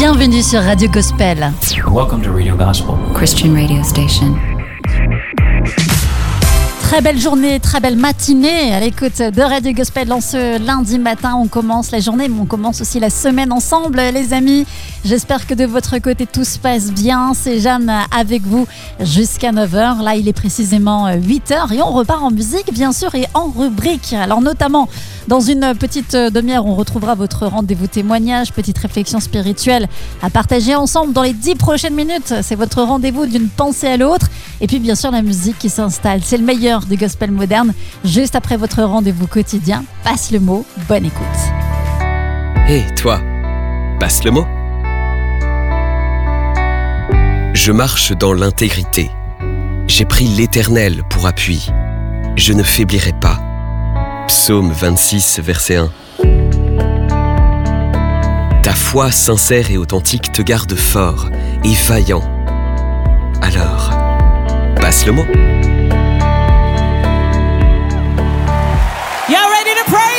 Bienvenue sur Radio Gospel. Welcome to Radio Gospel, Christian radio station. Très belle journée, très belle matinée à l'écoute de Radio Gospel. En ce lundi matin, on commence la journée, mais on commence aussi la semaine ensemble, les amis. J'espère que de votre côté, tout se passe bien. C'est Jeanne avec vous jusqu'à 9h. Là, il est précisément 8h et on repart en musique, bien sûr, et en rubrique. Alors, notamment, dans une petite demi-heure, on retrouvera votre rendez-vous témoignage, petite réflexion spirituelle à partager ensemble dans les 10 prochaines minutes. C'est votre rendez-vous d'une pensée à l'autre. Et puis, bien sûr, la musique qui s'installe. C'est le meilleur du gospel moderne. Juste après votre rendez-vous quotidien, passe le mot. Bonne écoute. Hé, toi, passe le mot. Je marche dans l'intégrité. J'ai pris l'Éternel pour appui. Je ne faiblirai pas. Psaume 26, verset 1. Ta foi sincère et authentique te garde fort et vaillant. Alors, passe le mot.